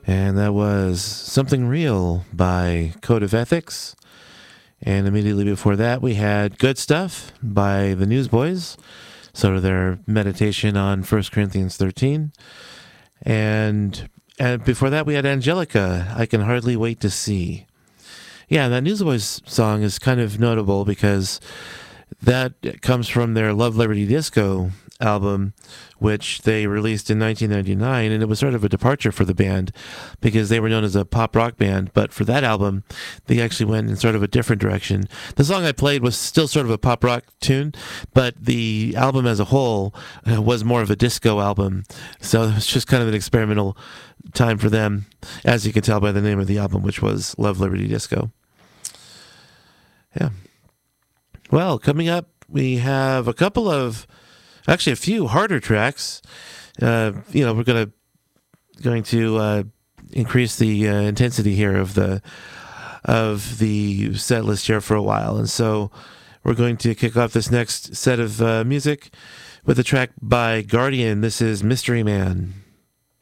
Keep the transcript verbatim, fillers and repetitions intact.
And that was Something Real by Code of Ethics. And immediately before that, we had Good Stuff by the Newsboys, sort of their meditation on First Corinthians thirteen. And, and before that, we had Angelica, I Can Hardly Wait to See. Yeah, that Newsboys song is kind of notable because that comes from their Love, Liberty, Disco album, which they released in nineteen ninety-nine, and it was sort of a departure for the band because they were known as a pop rock band, but for that album they actually went in sort of a different direction. The song I played was still sort of a pop rock tune, but the album as a whole uh, was more of a disco album, so it was just kind of an experimental time for them, as you can tell by the name of the album, which was Love, Liberty, Disco. Yeah. Well, coming up, we have a couple of Actually, a few harder tracks. Uh, you know, we're gonna going to uh, increase the uh, intensity here of the of the set list here for a while, and so we're going to kick off this next set of uh, music with a track by Guardian. This is Mystery Man.